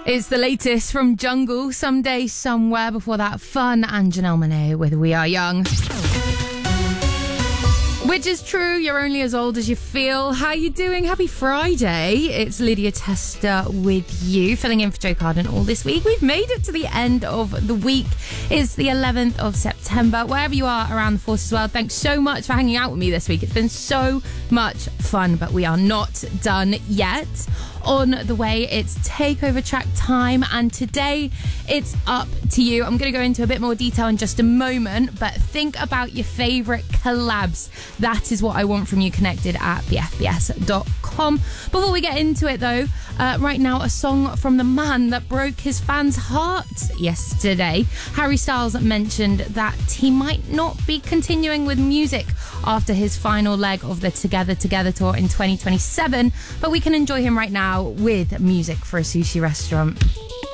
It's the latest from Jungle, Someday, Somewhere. Before that, Fun and Janelle Monáe with We Are Young. Which is true, you're only as old as you feel. How you doing? Happy Friday. It's Lydia Tester with you, filling in for Joe Carden all this week. We've made it to the end of the week. It's the 11th of September. Wherever you are around the Forces world, thanks so much for hanging out with me this week. It's been so much fun, but we are not done yet. On the way, it's takeover track time, and today it's up to you. I'm going to go into a bit more detail in just a moment, but think about your favourite collabs. That is what I want from you, connected at thefbs.com. Before we get into it though, right now a song from the man that broke his fans' hearts yesterday. Harry Styles mentioned that he might not be continuing with music after his final leg of the Together Together tour in 2027, but we can enjoy him right now with Music for a Sushi Restaurant.